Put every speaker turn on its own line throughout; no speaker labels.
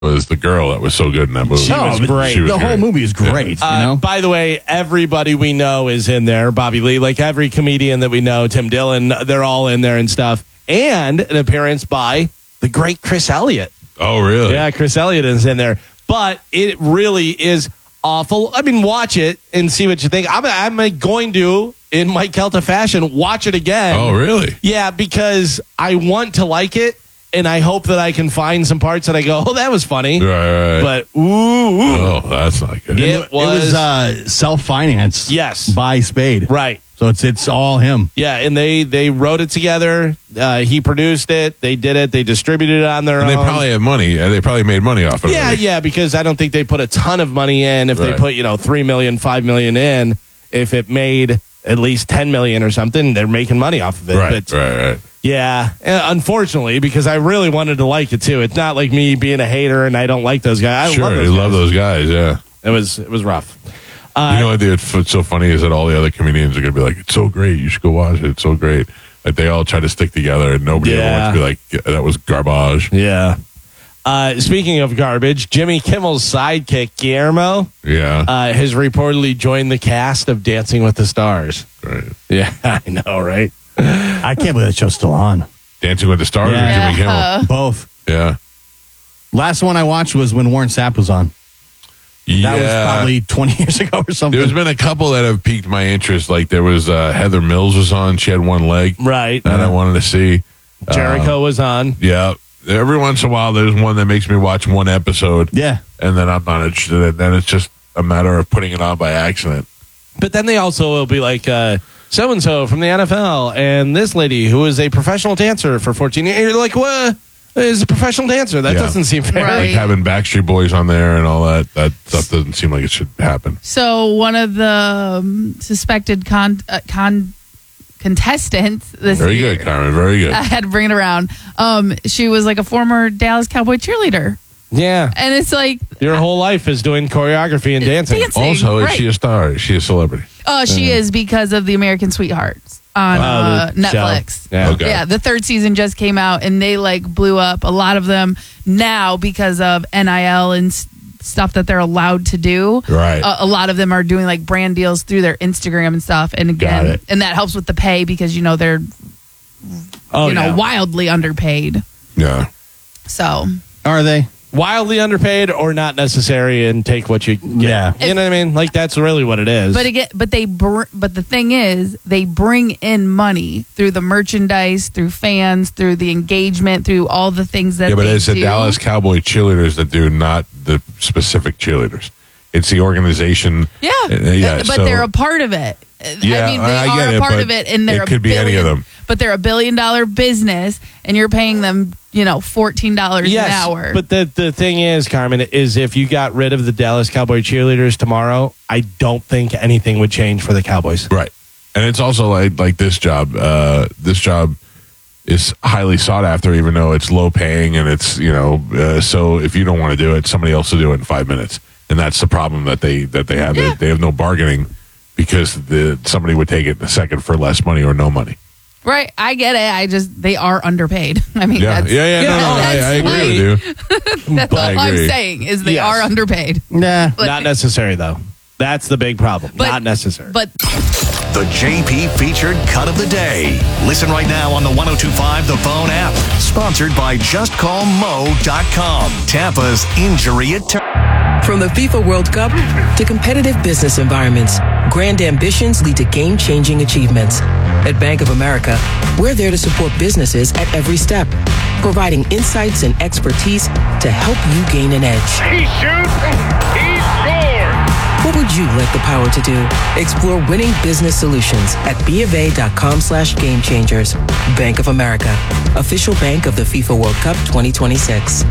was the girl that was so good in that movie.
She was great.
The whole movie is great.
By the way, everybody we know is in there. Bobby Lee, like every comedian that we know, Tim Dillon, they're all in there and stuff. And an appearance by the great Chris Elliott.
Oh, really?
Yeah, Chris Elliott is in there. But it really is awful. I mean, watch it and see what you think. I'm going to, in Mike Kelta fashion, watch it again.
Oh, really?
Yeah, because I want to like it. And I hope that I can find some parts that I go, oh, that was funny.
Right.
But,
Oh, that's not good.
It was
self-financed.
Yes.
By Spade.
Right.
So it's all him.
Yeah, and they wrote it together. He produced it. They did it. They distributed it on their own.
They probably have money. They probably made money off of it.
Yeah, because I don't think they put a ton of money in. If they put, $3 million, $5 million in, if it made at least $10 million or something, they're making money off of it.
Right.
Yeah, unfortunately, because I really wanted to like it too. It's not like me being a hater and I don't like those guys.
I love those guys. Yeah,
it was rough.
What's so funny is that all the other comedians are gonna be like, "It's so great, you should go watch it. It's so great." Like they all try to stick together, and nobody ever wants to be like, "That was garbage."
Yeah. Speaking of garbage, Jimmy Kimmel's sidekick Guillermo, has reportedly joined the cast of Dancing with the Stars.
Right.
Yeah, I know, right?
I can't believe that show's still on.
Dancing with the Stars or Jimmy Kimmel?
Both.
Yeah.
Last one I watched was when Warren Sapp was on. That was probably 20 years ago or something.
There's been a couple that have piqued my interest. Like there was Heather Mills was on. She had one leg.
Right.
That I wanted to see.
Jericho was on.
Yeah. Every once in a while, there's one that makes me watch one episode.
Yeah.
And then I'm not interested in it. Then it's just a matter of putting it on by accident.
But then they also will be like, so-and-so from the NFL and this lady who is a professional dancer for 14 years. You're like, what? Is a professional dancer. That doesn't seem fair.
Right.
Like having Backstreet Boys on there and all that stuff doesn't seem like it should happen.
So one of the suspected contestants this
Very
year,
good, Carmen. Very good.
I had to bring it around. She was like a former Dallas Cowboy cheerleader.
Yeah.
And it's like
your whole life is doing choreography and dancing.
Also, is she a star? Is she a celebrity?
She is because of the American Sweethearts on Netflix.
Yeah.
Okay.
Yeah, the third season just came out and they like blew up. A lot of them now because of NIL and stuff that they're allowed to do.
Right.
A lot of them are doing like brand deals through their Instagram and stuff. And again, and that helps with the pay because they're wildly underpaid.
Yeah.
So
are they?
Wildly underpaid or not necessary and take what you get.
Yeah.
You know what I mean? Like that's really what it is.
But again, but the thing is, they bring in money through the merchandise, through fans, through the engagement, through all the things that
but
they
it's
do.
the Dallas Cowboy cheerleaders that do, not the specific cheerleaders. It's the organization.
Yeah. But
so,
they're a part of it.
Yeah,
I mean, they
I get
are a
it,
part
but
of it, and they're
it could be any of them.
But they're $1 billion business, and you're paying them, $14 an hour.
But the thing is, Carmen, is if you got rid of the Dallas Cowboy cheerleaders tomorrow, I don't think anything would change for the Cowboys.
Right. And it's also like this job. This job is highly sought after, even though it's low paying, and it's so if you don't want to do it, somebody else will do it in 5 minutes, and that's the problem that they have.
Yeah.
They have no bargaining because somebody would take it in a second for less money or no money.
Right, I get it. They are underpaid. I mean,
I agree with you.
That's all I'm saying is they are underpaid.
Nah,
not necessary though. That's the big problem. Not necessary.
But
the JP featured cut of the day. Listen right now on the 102.5 The Phone app. Sponsored by JustCallMo.com. Tampa's injury attorney.
From the FIFA World Cup to competitive business environments, grand ambitions lead to game-changing achievements. At Bank of America, we're there to support businesses at every step, providing insights and expertise to help you gain an edge.
He shoots, he scores!
What would you like the power to do? Explore winning business solutions at BofA.com/gamechangers. Bank of America, official bank of the FIFA World Cup 2026.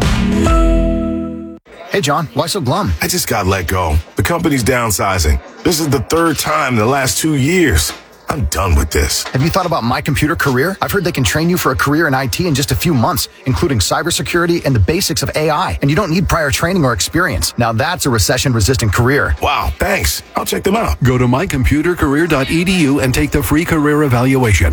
Hey, John, why so glum?
I just got let go. The company's downsizing. This is the third time in the last 2 years. I'm done with this.
Have you thought about My Computer Career? I've heard they can train you for a career in IT in just a few months, including cybersecurity and the basics of AI. And you don't need prior training or experience. Now that's a recession-resistant career.
Wow, thanks. I'll check them out.
Go to mycomputercareer.edu and take the free career evaluation.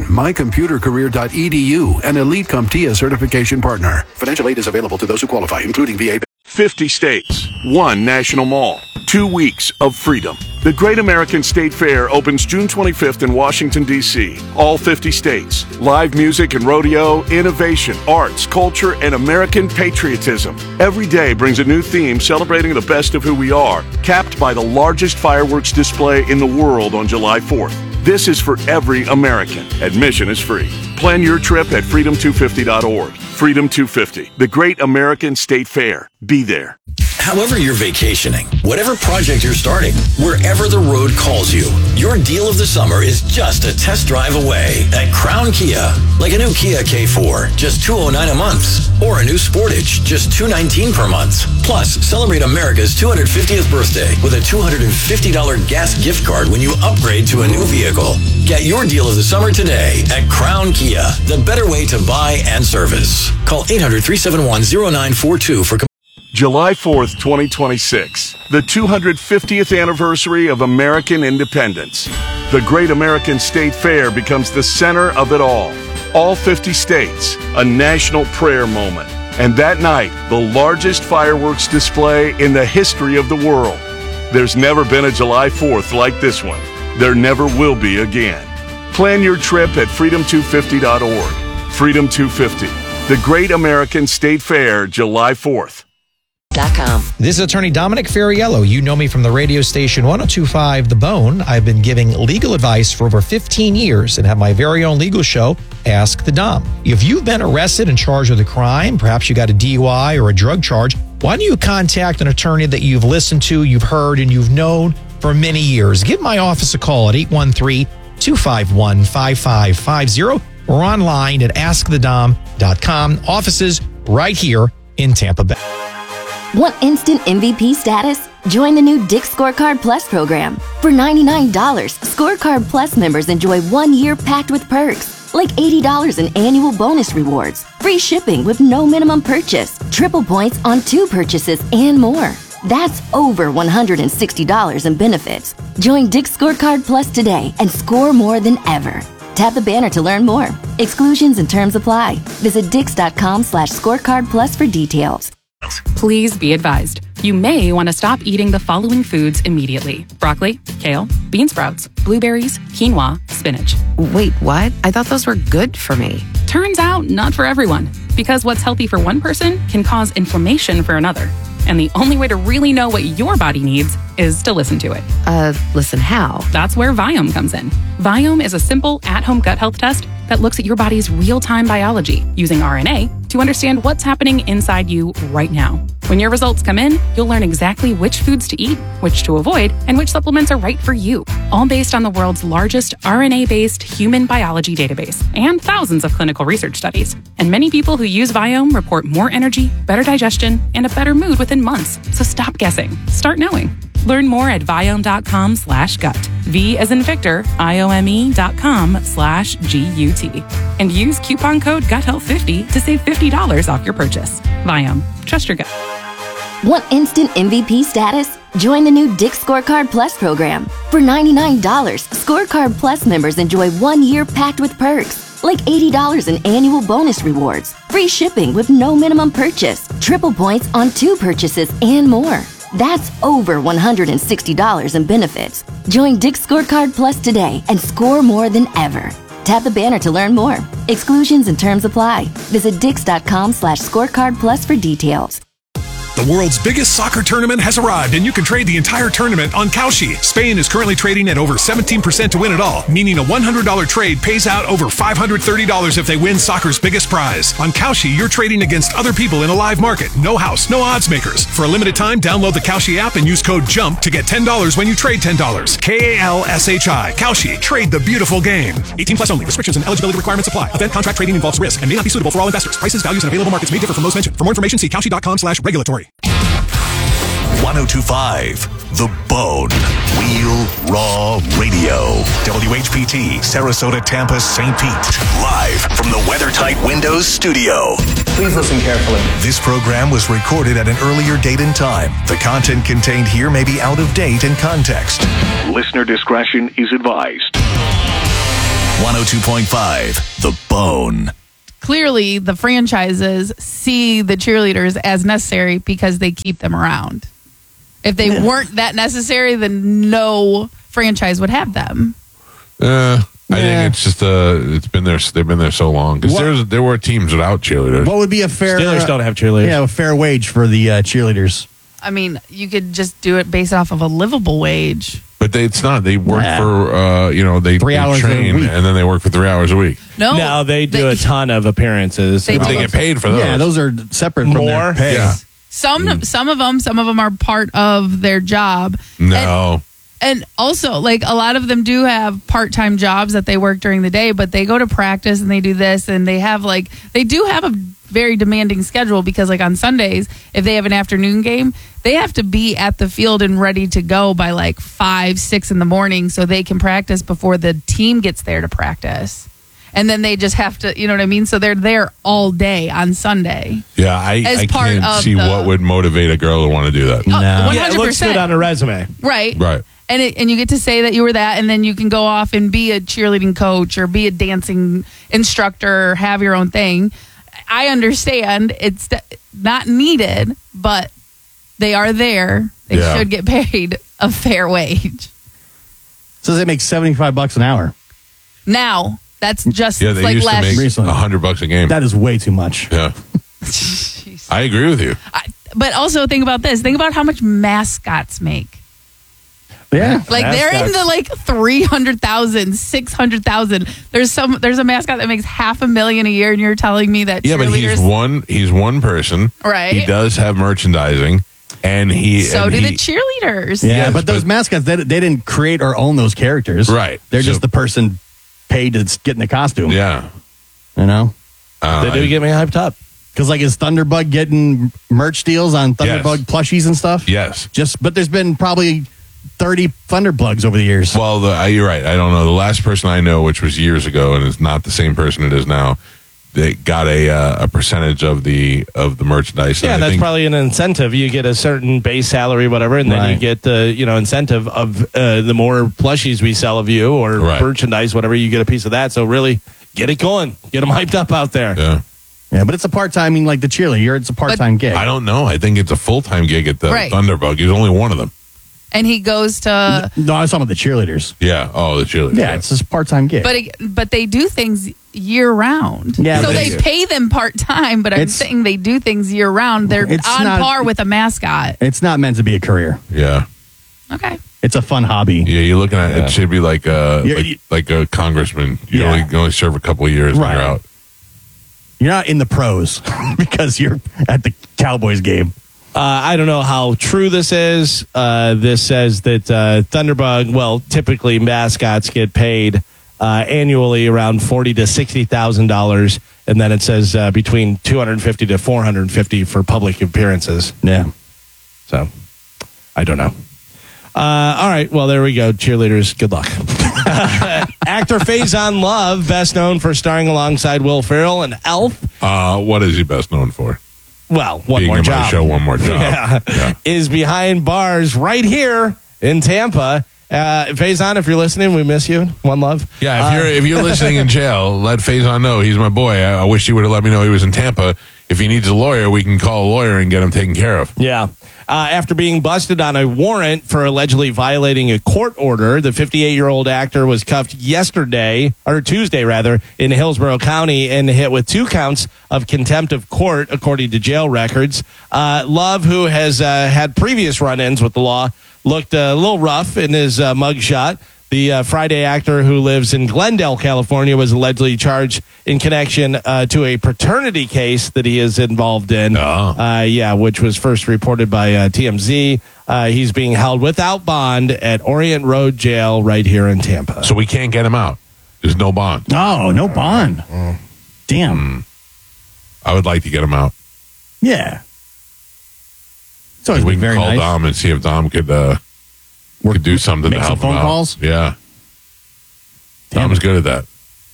Mycomputercareer.edu, an elite CompTIA certification partner. Financial aid is available to those who qualify, including VA.
50 states, 1 national mall, 2 weeks of freedom. The Great American State Fair opens June 25th in Washington, D.C. All 50 states. Live music and rodeo, innovation, arts, culture, and American patriotism. Every day brings a new theme celebrating the best of who we are, capped by the largest fireworks display in the world on July 4th. This is for every American. Admission is free. Plan your trip at freedom250.org. Freedom 250, the Great American State Fair. Be there.
However you're vacationing, whatever project you're starting, wherever the road calls you, your deal of the summer is just a test drive away at Crown Kia. Like a new Kia K4, just $209 a month. Or a new Sportage, just $219 per month. Plus, celebrate America's 250th birthday with a $250 gas gift card when you upgrade to a new vehicle. Get your deal of the summer today at Crown Kia, the better way to buy and service. Call 800-371-0942 for
July 4th, 2026, the 250th anniversary of American independence. The Great American State Fair becomes the center of it all. All 50 states, a national prayer moment. And that night, the largest fireworks display in the history of the world. There's never been a July 4th like this one. There never will be again. Plan your trip at freedom250.org. Freedom 250, the Great American State Fair, July 4th.
This is Attorney Dominic Ferriello. You know me from the radio station 102.5 The Bone. I've been giving legal advice for over 15 years and have my very own legal show, Ask the Dom. If you've been arrested and charged with a crime, perhaps you got a DUI or a drug charge, why don't you contact an attorney that you've listened to, you've heard, and you've known for many years? Give my office a call at 813-251-5550 or online at askthedom.com. Offices right here in Tampa Bay.
Want instant MVP status? Join the new Dick's Scorecard Plus program. For $99, Scorecard Plus members enjoy 1 year packed with perks, like $80 in annual bonus rewards, free shipping with no minimum purchase, triple points on 2 purchases, and more. That's over $160 in benefits. Join Dick's Scorecard Plus today and score more than ever. Tap the banner to learn more. Exclusions and terms apply. Visit dix.com/scorecard plus for details.
Please be advised, you may want to stop eating the following foods immediately: broccoli, kale, bean sprouts, blueberries, quinoa, spinach.
Wait, what? I thought those were good for me.
Turns out, not for everyone, because what's healthy for one person can cause inflammation for another. And the only way to really know what your body needs is to listen to it.
Listen how?
That's where Viome comes in. Viome is a simple at-home gut health test that looks at your body's real-time biology using RNA to understand what's happening inside you right now. When your results come in, you'll learn exactly which foods to eat, which to avoid, and which supplements are right for you, all based on the world's largest RNA-based human biology database and thousands of clinical research studies. And many people who use Viome report more energy, better digestion, and a better mood within months. So stop guessing. Start knowing. Learn more at Viome.com/gut. V as in Victor, IOME.com/GUT. And use coupon code GUTHEALTH50 to save $50 off your purchase. Viome. Trust your gut.
Want instant MVP status? Join the new Dick's Scorecard Plus program. For $99, Scorecard Plus members enjoy 1 year packed with perks, like $80 in annual bonus rewards, free shipping with no minimum purchase, triple points on 2 purchases, and more. That's over $160 in benefits. Join Dick's Scorecard Plus today and score more than ever. Tap the banner to learn more. Exclusions and terms apply. Visit dix.com/scorecard plus for details.
The world's biggest soccer tournament has arrived, and you can trade the entire tournament on Kalshi. Spain is currently trading at over 17% to win it all, meaning a $100 trade pays out over $530 if they win soccer's biggest prize. On Kalshi, you're trading against other people in a live market. No house, no odds makers. For a limited time, download the Kalshi app and use code JUMP to get $10 when you trade $10. KALSHI. Kalshi. Trade the beautiful game. 18 plus only. Restrictions and eligibility requirements apply. Event contract trading involves risk and may not be suitable for all investors. Prices, values, and available markets may differ from those mentioned. For more information, see Kalshi.com/regulatory.
102.5 The Bone. Real Raw Radio. WHPT, Sarasota, Tampa, St. Pete. Live from the WeatherTight Windows studio.
Please listen carefully.
This program was recorded at an earlier date and time. The content contained here may be out of date and context. Listener discretion is advised. 102.5 The Bone.
clearly the franchises see the cheerleaders as necessary because they keep them around. If they weren't that necessary, then no franchise would have them.
I think it's just it's been there. They've been there so long because there were teams without cheerleaders.
What would be a fair?
Steelers don't have cheerleaders.
Yeah, a fair wage for the cheerleaders.
I mean, you could just do it based off of a livable wage.
But it's not. They work for they
3 hours
train
a week.
and then they work for 3 hours a week.
No,
they do a ton of appearances.
They
But they get paid for those.
Yeah, those are separate from their
More?
pay.
Yeah.
Some of them are part of their job.
No.
And also, like, a lot of them do have part-time jobs that they work during the day, but they go to practice and they do this, and they do have a very demanding schedule because, like, on Sundays, if they have an afternoon game, they have to be at the field and ready to go by like 5, 6 in the morning so they can practice before the team gets there to practice. And then they just have to, you know what I mean? So they're there all day on Sunday.
Yeah, I
part
can't
of
see what would motivate a girl to want to do that.
No.
Yeah, it looks
100%.
good on a resume.
Right.
Right.
And you get to say that you were that, and then you can go off and be a cheerleading coach or be a dancing instructor or have your own thing. I understand it's not needed, but they are there. They should get paid a fair wage.
So they make $75 an hour.
Now, that's just
Yeah, they
like
used to
last
make
recently.
$100 a game.
That is way too much.
Yeah. I agree with you.
But also think about this. Think about how much mascots make.
Yeah.
Like they're in the like 300,000, 600,000. There's a mascot that makes $500,000 a year, and you're telling me that
Yeah, but he's one person.
Right.
He does have merchandising, and
the cheerleaders.
Yeah, but those mascots, they didn't create or own those characters.
Right.
They're
So-
just the person paid to get in the costume.
Yeah.
You know?
They do get me hyped up.
Because, like, is Thunderbug getting merch deals on Thunderbug plushies and stuff?
Yes.
But there's been probably 30 Thunderbugs over the years.
Well, you're right. I don't know. The last person I know, which was years ago, and it's not the same person it is now, they got a percentage of the merchandise.
Yeah,
And I
that's
think-
probably an incentive. You get a certain base salary, whatever, and then you get the incentive of the more plushies we sell of you or merchandise, whatever. You get a piece of that. So really, get it going. Get them hyped up out there.
Yeah.
Yeah, but it's a part-time, I mean, like the cheerleader, it's a part-time gig.
I don't know. I think it's a full-time gig at the
Right.
Thunderbug. He's only one of them.
And he goes to.
No, I was talking about the cheerleaders.
Yeah. Oh, the cheerleader.
Yeah, it's just a part-time gig.
But they do things year round.
Yeah,
so
but
they pay them part time. But I'm saying they do things year round. They're
It's
on
not-
par with a mascot.
It's not meant to be a career.
Yeah.
Okay.
It's a fun hobby.
Yeah, you're looking at it should be like like a congressman. You only serve a couple of years when you're out.
You're not in the pros because you're at the Cowboys game.
I don't know how true this is. This says that Thunderbug, typically mascots get paid annually around $40,000 to $60,000, and then it says between $250 to $450 for public appearances.
Yeah.
So, I don't know. All right, well, there we go. Cheerleaders, good luck. Actor Faison Love, best known for starring alongside Will Ferrell in Elf.
What is he best known for?
Well, One
Being
More
in my
Job.
show, One More Job.
Yeah. Is behind bars right here in Tampa. Faison, if you're listening, we miss you. One love.
Yeah, if you're listening in jail, let Faison know. He's my boy. I wish he would have let me know he was in Tampa. If he needs a lawyer, we can call a lawyer and get him taken care of.
Yeah. After being busted on a warrant for allegedly violating a court order, the 58-year-old actor was cuffed Tuesday, in Hillsborough County and hit with 2 counts of contempt of court, according to jail records. Love, who has had previous run-ins with the law, looked a little rough in his mugshot. The Friday actor who lives in Glendale, California, was allegedly charged in connection to a paternity case that he is involved in. Which was first reported by TMZ. He's being held without bond at Orient Road Jail right here in Tampa.
So we can't get him out. There's no bond.
Oh, no bond. Damn.
I would like to get him out.
Yeah. It's always
we
been
can
very
call
nice.
Dom and see if Dom could do something
Make
to
some
help him
phone
out.
calls?
Yeah.
Damn.
Dom's good at that.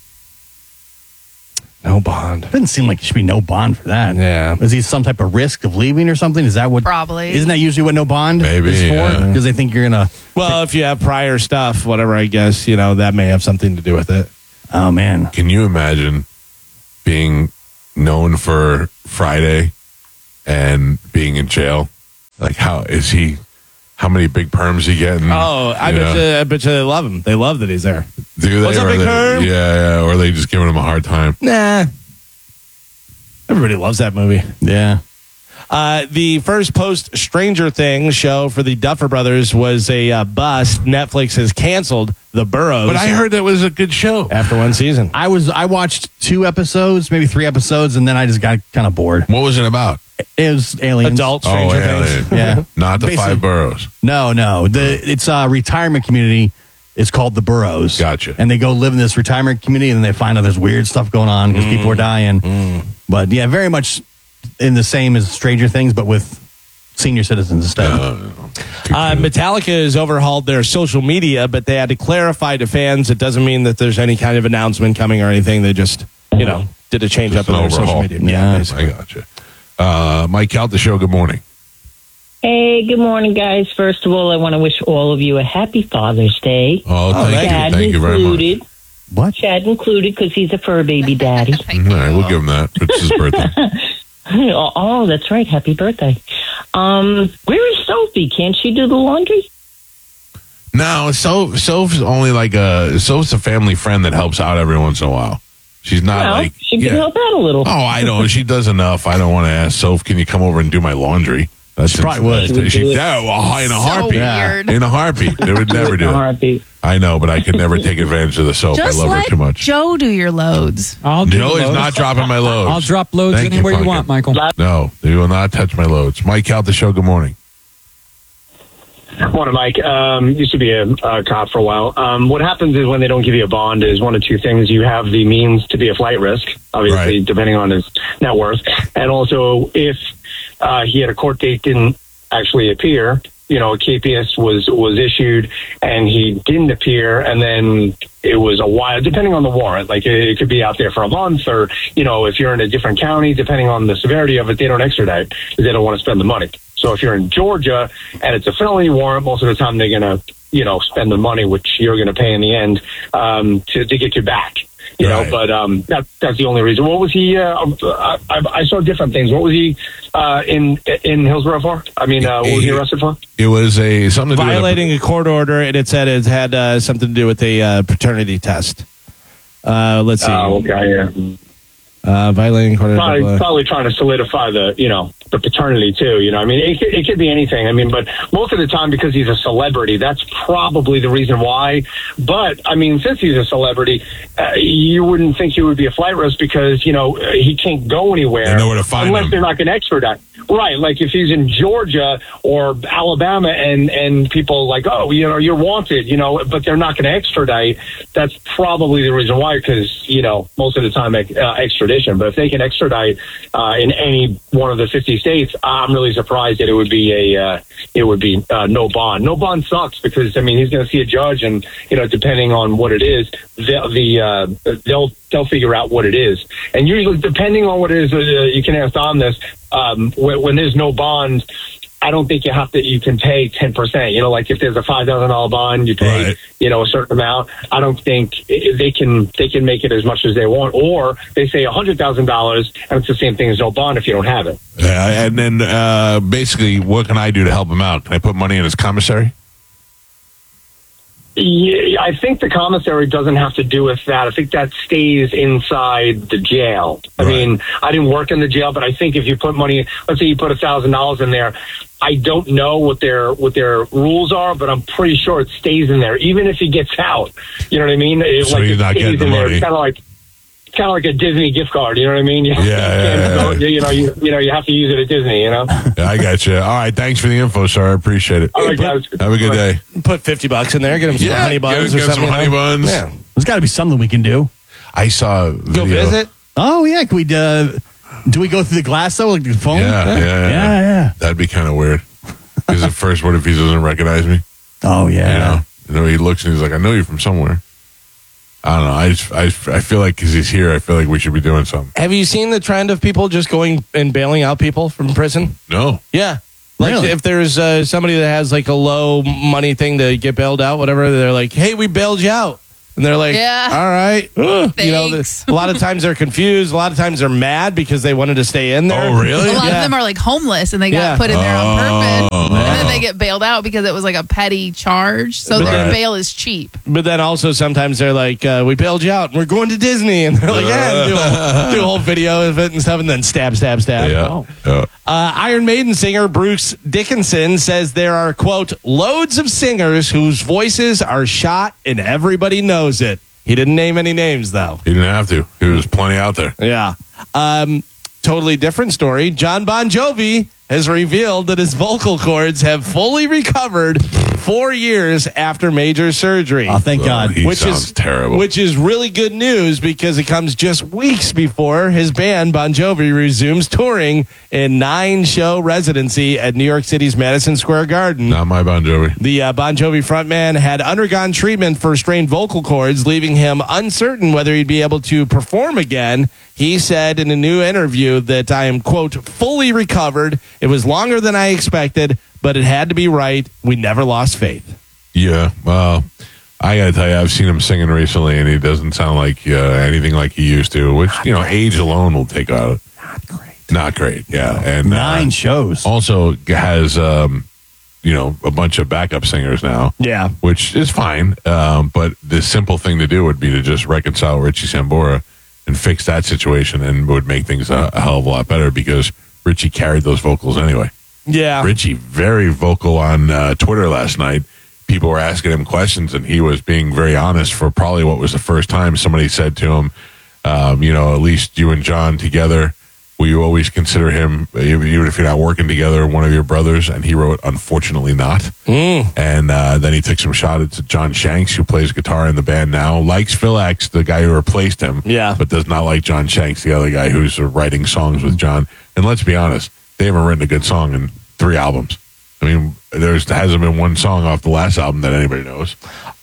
No bond.
Doesn't seem like there should be no bond for that.
Yeah.
Is he some type of risk of leaving or something? Is that what?
Probably.
Isn't that usually what no bond
Maybe,
is for?
yeah.
Because they think you're going to.
Well, if you have prior stuff, whatever, I guess, that may have something to do with it.
Oh, man.
Can you imagine being known for Friday and being in jail? Like, how many big perms he getting?
Oh, I bet you they love him. They love that he's there.
Do they?
What's up, big perm?
Yeah. Or are they just giving him a hard time?
Nah. Everybody loves that movie.
Yeah.
The first post Stranger Things show for the Duffer Brothers was a bust. Netflix has canceled The Burrows.
But I heard that was a good show.
After one season.
I watched 2 episodes, maybe 3 episodes, and then I just got kind of bored.
What was it about?
It was aliens.
Adult Stranger Things.
Yeah.
Not the
Basically-
5 boroughs.
No. It's a retirement community. It's called the Burrows.
Gotcha.
And they go live in this retirement community, and then they find out there's weird stuff going on because people are dying. But yeah, very much in the same as Stranger Things, but with senior citizens instead.
Metallica has overhauled their social media, but they had to clarify to fans it doesn't mean that there's any kind of announcement coming or anything. They just, did a change up in their social media.
Yeah,
basically.
I gotcha. Mike Out the show, good morning.
Hey, good morning, guys. First of all, I want to wish all of you a happy Father's Day.
Oh, thank
Chad
you. Thank you very much.
What?
Chad included, because he's a fur baby daddy.
All right, we'll give him that. It's his birthday.
Oh, that's right. Happy birthday. Where is Sophie? Can't she do the laundry?
No, Soph's only Soph's a family friend that helps out every once in a while. She's not
she can help out a little.
Oh, I know. She does enough. I don't want to ask Soph, can you come over and do my laundry?
She probably would.
In a heartbeat.
weird.
In a heartbeat. They would never do it. I know, but I could never take advantage of the Soph.
Just
I love
let
her too much.
Joe do your loads.
Joe is not dropping my loads.
I'll drop loads
Thank
anywhere you
Pumpkin.
want, Michael.
No, they will not touch my loads. Mike Out the show, good morning.
Morning, Mike. Used to be a cop for a while. What happens is when they don't give you a bond is one of two things. You have the means to be a flight risk, obviously, depending on his net worth. And also, if he had a court date didn't actually appear, a KPS was issued and he didn't appear, and then it was a while, depending on the warrant. Like, it could be out there for a month, or, if you're in a different county, depending on the severity of it, they don't extradite because they don't want to spend the money. So if you're in Georgia and it's a felony warrant, most of the time they're going to, spend the money, which you're going to pay in the end, to get you back. But that's the only reason. What was he? I saw different things. What was he in Hillsborough for? I mean, what was he arrested for?
It was something to do
violating a court order, and it said it had something to do with a paternity test. Let's see.
Okay, yeah.
Violating court order.
Probably trying to solidify the paternity too. I mean, it could be anything. I mean, but most of the time, because he's a celebrity, that's probably the reason why. But I mean, since he's a celebrity, you wouldn't think he would be a flight risk because he can't go anywhere.
They know where to find
unless
him.
they're not going to extradite. Right, like if he's in Georgia or Alabama and people like, oh, you're wanted, but they're not going to extradite. That's probably the reason why, because most of the time extradition. But if they can extradite in any one of the 50 states, I'm really surprised that it would be no bond. No bond sucks because he's going to see a judge, and depending on what it is, they'll figure out what it is. And usually, depending on what it is, you can ask Dom this. When there's no bond, I don't think you can pay 10%. Like if there's a $5,000 bond, you pay, a certain amount. I don't think they can make it as much as they want, or they say $100,000 and it's the same thing as no bond if you don't have it.
And then basically, what can I do to help him out? Can I put money in his commissary?
Yeah, I think the commissary doesn't have to do with that. I think that stays inside the jail. I mean, I didn't work in the jail, but I think if you put money, let's say you put $1,000 in there, I don't know what their rules are, but I'm pretty sure it stays in there, even if he gets out. You know what I mean?
So he's not getting the money.
It's kind of like a Disney gift card. You know what I mean?
Yeah.
You have to use it at Disney.
Yeah, I got you. All right, thanks for the info, sir. I appreciate it.
All right, guys.
Have a good day.
Put $50 in there. Get him some honey buns or
get
something.
some honey buns.
Yeah.
There's got to be something we can do.
I saw a video.
Go visit.
Oh yeah, can we? Do we go through the glass though, like the phone?
Yeah. That'd be kind of weird. Because at first, what if he doesn't recognize me?
Oh yeah.
He looks and he's like, I know you from somewhere. I don't know. I feel like because he's here, I feel like we should be doing something.
Have you seen the trend of people just going and bailing out people from prison?
No.
Yeah. Like
Really?
if there's somebody that has like a low money thing to get bailed out, whatever, they're like, hey, we bailed you out. And they're like,
Yeah.
all right. You know,
Thanks.
a lot of times they're confused. A lot of times they're mad because they wanted to stay in there.
Oh, really?
A lot of them are like homeless and they got put in there on purpose.
Oh.
And then they get bailed out because it was like a petty charge. So their
Right.
bail is cheap.
But then also sometimes they're like, we bailed you out and we're going to Disney. And they're like, yeah, do a whole video of it and stuff and then stab.
Yeah.
Iron Maiden singer Bruce Dickinson says there are, quote, loads of singers whose voices are shot and everybody knows it. He didn't name any names, though.
He didn't have to. There was plenty out there.
Yeah. Totally different story. John Bon Jovi has revealed that his vocal cords have fully recovered 4 years after major surgery.
Oh, thank God.
He sounds terrible.
Which is really good news because it comes just weeks before his band Bon Jovi resumes touring in 9-show residency at New York City's Madison Square Garden.
Not my Bon Jovi.
The Bon Jovi frontman had undergone treatment for strained vocal cords, leaving him uncertain whether he'd be able to perform again. He said in a new interview that I am, quote, fully recovered. It was longer than I expected, but it had to be right. We never lost faith.
Yeah. Well, I got to tell you, I've seen him singing recently, and he doesn't sound like anything like he used to, which, age alone will take out. Not great. Yeah. And
9 shows.
Also has, a bunch of backup singers now.
Yeah.
Which is fine. But the simple thing to do would be to just reconcile Richie Sambora and fix that situation, and would make things a hell of a lot better because Richie carried those vocals anyway.
Yeah.
Richie, very vocal on Twitter last night. People were asking him questions, and he was being very honest for probably what was the first time somebody said to him, at least you and John together, will you always consider him, even if you're not working together, one of your brothers? And he wrote, unfortunately not. And then he took some shot at John Shanks, who plays guitar in the band now, likes Phil X, the guy who replaced him, but does not like John Shanks, the other guy who's writing songs with John. And let's be honest, they haven't written a good song in 3 albums. I mean, there hasn't been one song off the last album that anybody knows.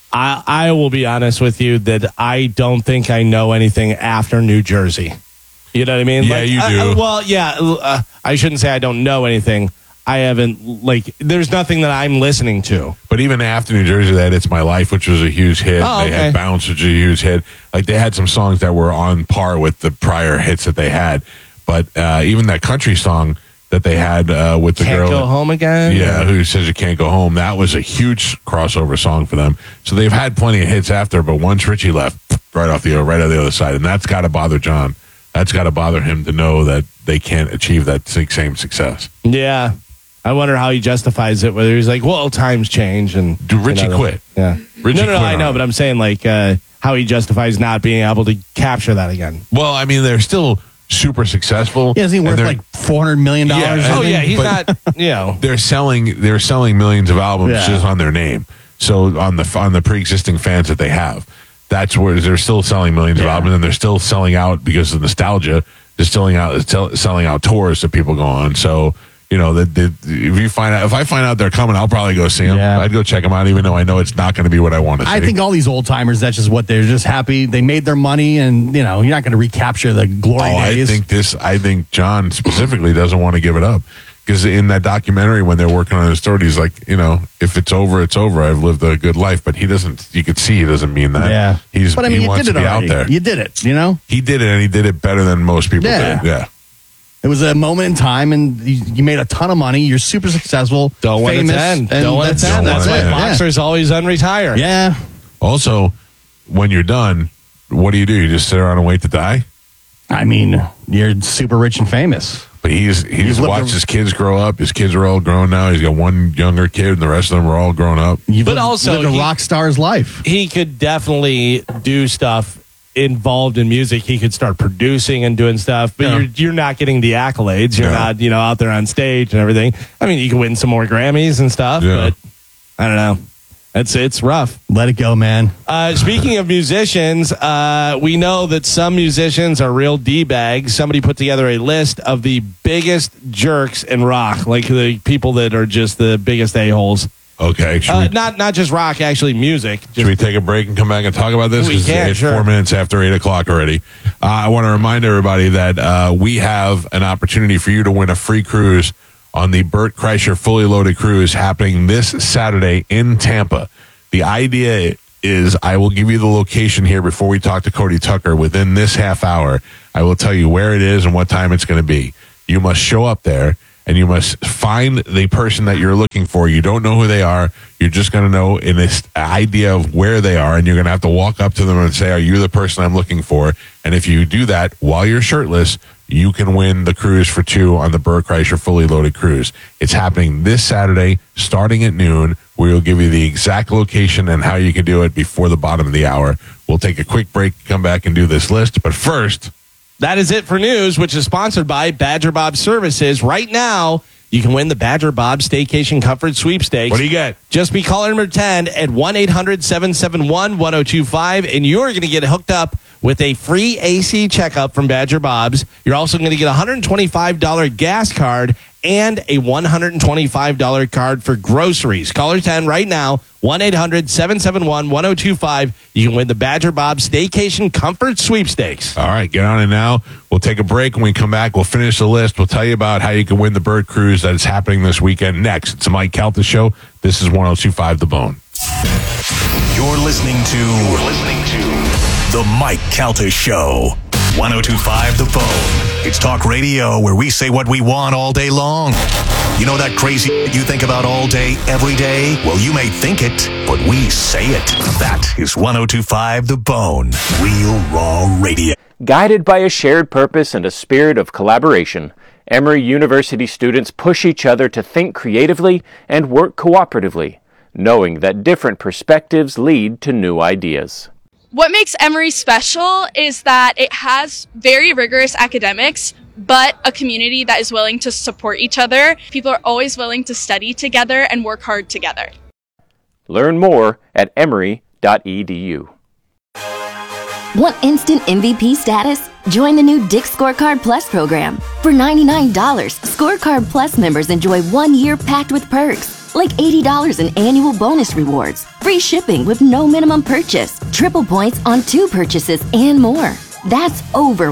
I will be honest with you that I don't think I know anything after New Jersey. You know what I mean?
Yeah, you do.
I shouldn't say I don't know anything. I haven't, there's nothing that I'm listening to.
But even after New Jersey, they had It's My Life, which was a huge hit.
Oh,
They had Bounce, which was a huge hit. They had some songs that were on par with the prior hits that they had. But even that country song that they had with the girl.
Can't Go Home Again?
Yeah, who says you can't go home. That was a huge crossover song for them. So they've had plenty of hits after, but once Richie left, right on the other side. And that's got to bother John. That's got to bother him to know that they can't achieve that same success.
Yeah. I wonder how he justifies it, whether he's like, well, times change. And
Richie quit.
Yeah.
Richie quit
I know,
on
but I'm saying how he justifies not being able to capture that again.
Well, I mean, they're still super successful.
Yeah, isn't he worth like $400 million?
Yeah,
he's not,
They're selling millions of albums just on their name. So on the pre-existing fans that they have, that's where they're still selling millions of albums, and they're still selling out because of nostalgia. They're selling out tours that people go on. So, if I find out they're coming, I'll probably go see them.
Yeah.
I'd go check them out, even though I know it's not going to be what I want to see.
I think all these old timers, that's just what they're just happy. They made their money, and you're not going to recapture the glory days.
I think John specifically doesn't want to give it up, because in that documentary when they're working on his story, he's like, if it's over, it's over. I've lived a good life, but he doesn't. You could see he doesn't mean that.
Yeah, but
he
you
wants
did
to
it
be
already.
out there.
You did it.
He did it, and he did it better than most people did. Yeah.
It was a moment in time, and you made a ton of money. You're super successful.
Don't want
famous,
to end.
and
Don't want to end. That's why boxers always unretire.
Yeah.
Also, when you're done, what do? You just sit around and wait to die?
I mean, you're super rich and famous.
But he's watched his kids grow up. His kids are all grown now. He's got one younger kid, and the rest of them are all grown up.
But also,
lived a rock star's life.
He could definitely do stuff involved in music. He could start producing and doing stuff, but you're not getting the accolades. You're not, out there on stage and everything. I mean, you can win some more Grammys and stuff, but I don't know. It's rough.
Let it go, man.
Speaking of musicians, we know that some musicians are real D-bags. Somebody put together a list of the biggest jerks in rock, like the people that are just the biggest a-holes.
Okay.
Not just rock, actually music.
Should we take a break and come back and talk about this?
We can,
it's
sure.
4 minutes after 8 o'clock already. I want to remind everybody that we have an opportunity for you to win a free cruise on the Bert Kreischer Fully Loaded Cruise happening this Saturday in Tampa. The idea is I will give you the location here before we talk to Cody Tucker. Within this half hour, I will tell you where it is and what time it's going to be. You must show up there, and you must find the person that you're looking for. You don't know who they are. You're just going to know in this idea of where they are, and you're going to have to walk up to them and say, are you the person I'm looking for? And if you do that while you're shirtless, you can win the cruise for two on the Burr Kreischer Fully Loaded Cruise. It's happening this Saturday, starting at noon. We will give you the exact location and how you can do it before the bottom of the hour. We'll take a quick break, come back and do this list. But first,
that is it for news, which is sponsored by Badger Bob Services. Right now, you can win the Badger Bob Staycation Comfort Sweepstakes.
What do you get?
Just be caller number 10 at 1-800-771-1025, and you're going to get hooked up with a free AC checkup from Badger Bob's. You're also going to get a $125 gas card and a $125 card for groceries. Caller 10 right now, 1-800-771-1025. You can win the Badger Bob Staycation Comfort Sweepstakes.
All right, get on it now. We'll take a break. When we come back, we'll finish the list. We'll tell you about how you can win the Bird Cruise that is happening this weekend. Next, it's the Mike Calta Show. This is 102.5 The Bone.
You're listening to The Mike Calta Show. 102.5 The Bone. It's talk radio where we say what we want all day long. You know that crazy you think about all day, every day? Well, you may think it, but we say it. That is 102.5 The Bone. Real raw radio.
Guided by a shared purpose and a spirit of collaboration, Emory University students push each other to think creatively and work cooperatively, knowing that different perspectives lead to new ideas.
What makes Emory special is that it has very rigorous academics, but a community that is willing to support each other. People are always willing to study together and work hard together.
Learn more at emory.edu.
Want instant MVP status? Join the new Dick Scorecard Plus program. For $99, Scorecard Plus members enjoy 1 year packed with perks, like $80 in annual bonus rewards, free shipping with no minimum purchase, triple points on 2 purchases, and more. That's over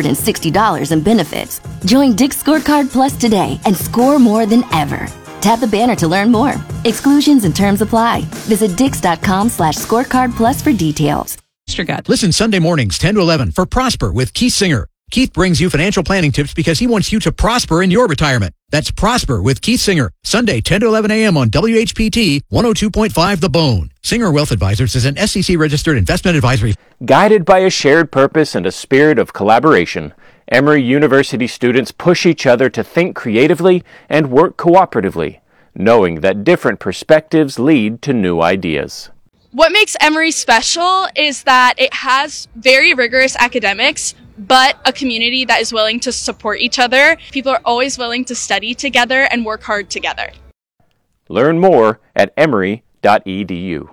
$160 in benefits. Join Dick Scorecard Plus today and score more than ever. Tap the banner to learn more. Exclusions and terms apply. Visit dix.com/scorecard plus for details.
Listen Sunday mornings 10 to 11 for Prosper with Keith Singer. Keith brings you financial planning tips because he wants you to prosper in your retirement. That's Prosper with Keith Singer. Sunday 10 to 11 a.m. on WHPT 102.5 The Bone. Singer Wealth Advisors is an SEC registered investment advisory.
Guided by a shared purpose and a spirit of collaboration, Emory University students push each other to think creatively and work cooperatively, knowing that different perspectives lead to new ideas.
What makes Emory special is that it has very rigorous academics, but a community that is willing to support each other. People are always willing to study together and work hard together.
Learn more at emory.edu.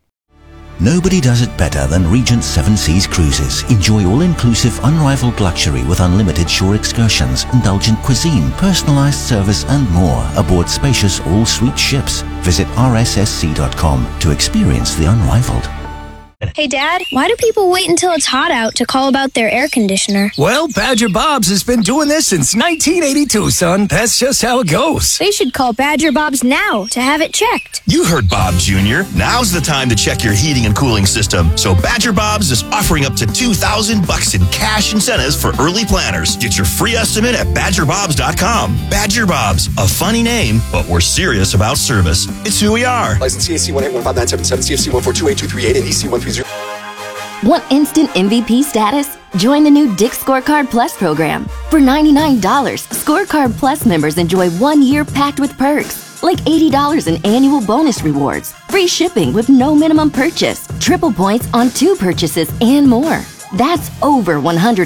Nobody does it better than Regent Seven Seas Cruises. Enjoy all-inclusive, unrivaled luxury with unlimited shore excursions, indulgent cuisine, personalized service, and more aboard spacious all-suite ships. Visit rssc.com to experience the unrivaled.
Hey, Dad, why do people wait until it's hot out to call about their air conditioner?
Well, Badger Bob's has been doing this since 1982, son. That's just how it goes.
They should call Badger Bob's now to have it checked.
You heard Bob Jr. Now's the time to check your heating and cooling system. So Badger Bob's is offering up to $2,000 in cash incentives for early planners. Get your free estimate at badgerbobs.com. Badger Bob's, a funny name, but we're serious about service. It's who we are.
License CAC 1815977, CFC 1428238, and EC 130.
Want instant MVP status? Join the new Dick Scorecard Plus program. For $99, Scorecard Plus members enjoy 1 year packed with perks, like $80 in annual bonus rewards, free shipping with no minimum purchase, triple points on 2 purchases, and more. That's over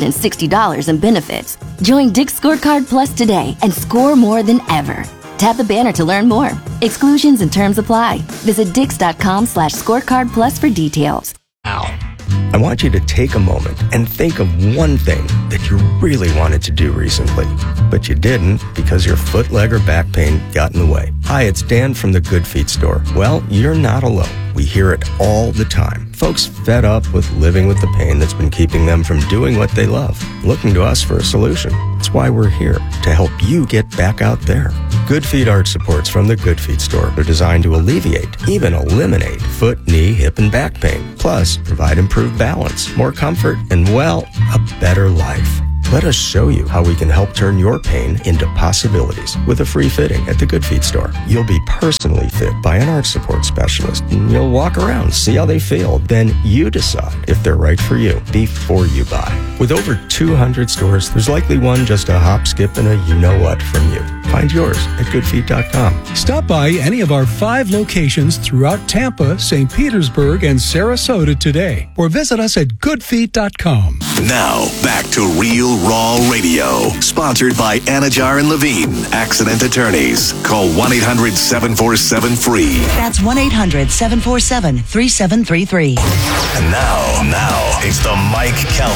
$160 in benefits. Join Dick Scorecard Plus today and score more than ever. Tap the banner to learn more. Exclusions and terms apply. Visit dix.com/scorecard plus for details.
I want you to take a moment and think of one thing that you really wanted to do recently, but you didn't because your foot, leg, or back pain got in the way. Hi, it's Dan from the Good Feet store. Well, you're not alone. We hear it all the time. Folks fed up with living with the pain that's been keeping them from doing what they love, looking to us for a solution. That's why we're here, to help you get back out there. Good Feet arch supports from the Good Feet store are designed to alleviate, even eliminate, foot, knee, hip, and back pain. Plus, provide improved balance, more comfort, and, well, a better life. Let us show you how we can help turn your pain into possibilities with a free fitting at the Good Feet store. You'll be personally fit by an arch support specialist, and you'll walk around, see how they feel. Then you decide if they're right for you before you buy. With over 200 stores, there's likely one just a hop, skip, and a you-know-what from you. Find yours at goodfeet.com.
Stop by any of our 5 locations throughout Tampa, St. Petersburg, and Sarasota today, or visit us at goodfeet.com.
Now, back to Real Raw Radio, sponsored by Anajar and Levine, accident attorneys. Call 1-800-747-FREE.
That's 1-800-747-3733.
And now, it's the Mike Calta